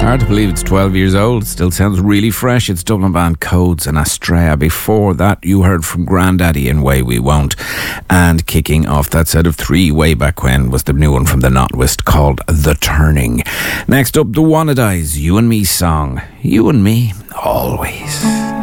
Hard to believe it's 12 years old. It still sounds really fresh. It's Dublin band Codes and Astrea. Before that, you heard from Grandaddy in Way We Won't. And kicking off that set of three way back when was the new one from the Notwist called The Turning. Next up, the Wannadies, You and Me song. You and Me, always.